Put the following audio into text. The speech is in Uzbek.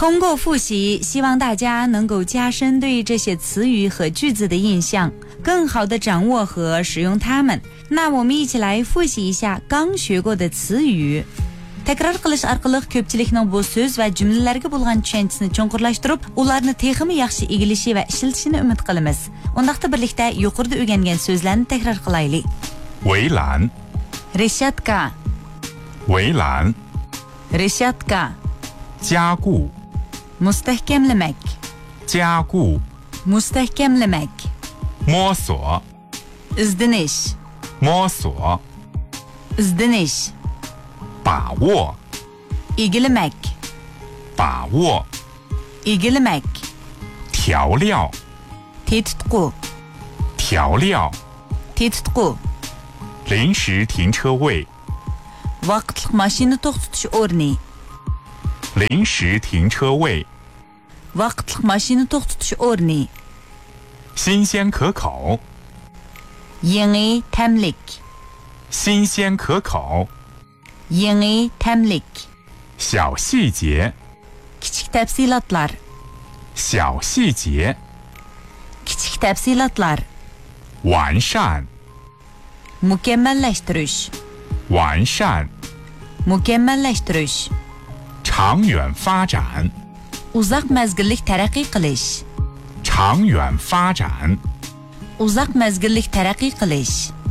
通过复习，希望大家能够加深对这些词语和句子的印象，更好地掌握和使用它们。那我们一起来复习一下刚学过的词语。Tekrar qilish orqali ko'pchilikning bu so'z va jumlalarga bo'lgan tushanchisini cho'nqurlashtirib, ularni texmi yaxshi egilishi va ishlatishini umid qilamiz. Undaqda birlikda yuqorida o'rgangan so'zlarni takror qilaylik. 围栏 Reshatka 围栏 Reshatka 加固 Mustahkamlamak 加固 Mustahkamlamak 摸索 Izdinish 摸索 Izdinish 把握 Egilamak 把握 Egilamak 调料 Tetutqu 调料 Tetutqu 临时停车位 Vaqtliq mashina to'xtatish o'rni 临时停车位 Vaqtliq mashina to'xtatish o'rni 新鲜可口 Yangi tamlik 新鲜可口 Yangi tamlik 小细节 Kichik tafsilotlar 小细节 Kichik tafsilotlar 完善 Mukammallashtirish 完善 Mukammallashtirish 长远发展 Uzoq mazgillik taraqqiy qilish 长远发展 Uzoq mazgillik taraqqiy qilish